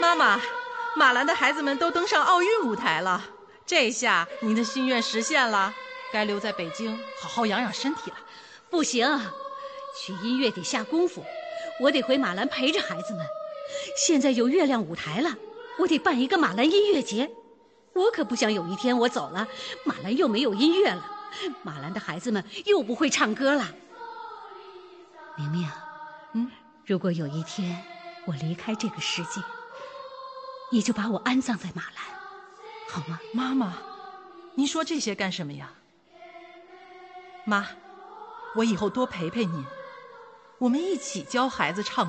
妈妈，马兰的孩子们都登上奥运舞台了，这下您的心愿实现了，该留在北京好好养养身体了。 不行，去音乐得下功夫，我得回马兰陪着孩子们。现在有月亮舞台了，我得办一个马兰音乐节。我可不想有一天我走了，马兰又没有音乐了，马兰的孩子们又不会唱歌了。明明，如果有一天我离开这个世界，你就把我安葬在马兰，好吗？ 妈妈，您说这些干什么呀？妈，我以后多陪陪您，我们一起教孩子唱